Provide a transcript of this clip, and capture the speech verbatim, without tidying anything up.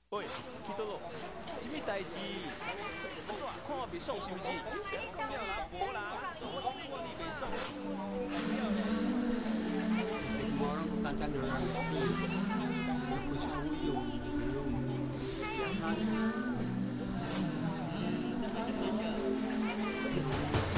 喂，去倒咯？什么代志？安怎看我袂爽是毋是？讲了啦，无啦，做我看你袂爽，看你真了咧。 Orang bukan orang mesti Aku selalu yung Yung Biasa